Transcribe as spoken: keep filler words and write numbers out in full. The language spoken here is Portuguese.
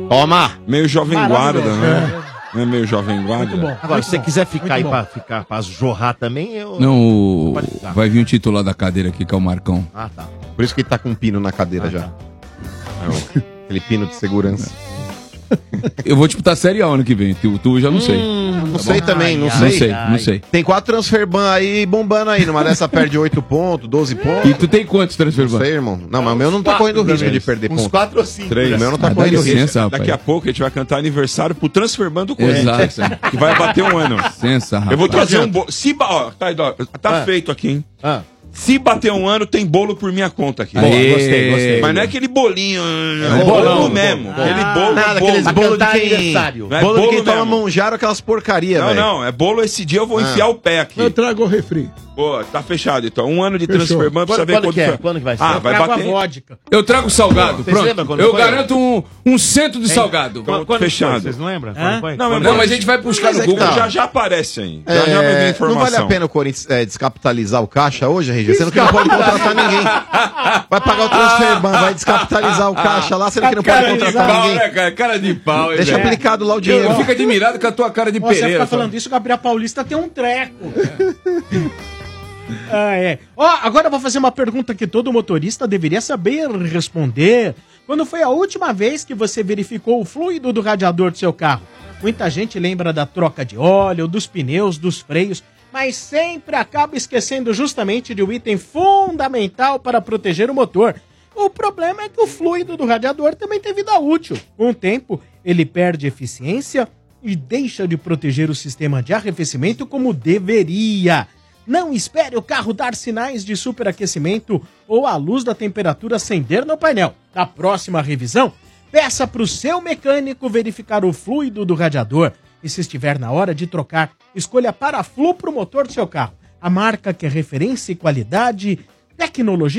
Toma! Meio jovem guarda, né? Não é meio jovem guarda? Muito bom. Agora, se você bom. quiser ficar Muito aí bom. pra, ficar, pra jorrar também, eu... Não, o... Pode ficar. vai vir o titular da cadeira aqui, que é o Marcão. Ah, tá. Por isso que ele tá com um pino na cadeira Ah, já. tá. É o- aquele pino de segurança. Eu vou disputar Série A ano que vem. Tu, tu eu já não sei. Hum, não Tá sei bom? também, não Ai, sei. Não sei, não sei. Tem quatro transfer ban aí bombando aí. Numa dessa perde oito pontos, doze pontos. E tu tem quantos transfer ban? Não sei, irmão. Não, mas o meu não tá correndo risco de perder pontos. Uns quatro ou cinco. Três. O meu não tá Ah, correndo dá risco. licença, rapaz. Daqui a pouco a gente vai cantar aniversário pro Transferbando Corinthians. Exato. Que vai bater um ano. Licença, rapaz. Eu vou trazer um bolo. Se ba... ó, tá, ó, tá Ah. feito aqui, hein? Ah. Se bater um ano, tem bolo por minha conta aqui. Aê. Boa, gostei, gostei. Mas não é aquele bolinho. É um bolo bolão, mesmo. bolo. Aquele Ah, bolo. nada, bolo. aqueles Pra bolo de cantar quem... aniversário. Não é Bolo de bolo quem toma mesmo. monjaro, aquelas porcaria, Não, velho. não, é bolo esse dia eu vou Ah. enfiar o pé aqui. Eu trago o refri. Pô, tá fechado então. Um ano de Fechou. Transferban pra Quando- saber quando quando que é? foi. Quando que vai ser? Ah, Eu vai Trago a bater. vodka. Eu trago salgado, Vocês lembram pronto. quando Eu foi? garanto um, um cento de salgado. Então, Quando fechado. foi? Vocês não lembram? Hã? Quando foi? Não, Quando mas- Não, mas a gente vai buscar Mas no é que Google. tá. Já já aparece aí. Já É, já vai vir não informação. vale a pena o Corinthians é, descapitalizar o caixa hoje, R G? Sendo que não pode contratar ninguém. Vai pagar o transfer ban, vai descapitalizar o caixa lá, sendo que não pode Cara de contratar pau, ninguém. né, cara? Cara de pau, hein, Deixa velho? aplicado lá o Eu, dinheiro. eu fico admirado com a tua cara de Você Pereira. fica falando sabe? isso, o Gabriel Paulista tem um treco. Ah, é. Ó, agora eu vou fazer uma pergunta que todo motorista deveria saber responder. Quando foi a última vez que você verificou o fluido do radiador do seu carro? Muita gente lembra da troca de óleo, dos pneus, dos freios, mas sempre acaba esquecendo justamente de um item fundamental para proteger o motor. O problema é que o fluido do radiador também tem vida útil. Com o tempo, ele perde eficiência e deixa de proteger o sistema de arrefecimento como deveria. Não espere o carro dar sinais de superaquecimento ou a luz da temperatura acender no painel. Na próxima revisão, peça para o seu mecânico verificar o fluido do radiador. E se estiver na hora de trocar, escolha Paraflu para o motor do seu carro. A marca que é referência em qualidade, tecnologia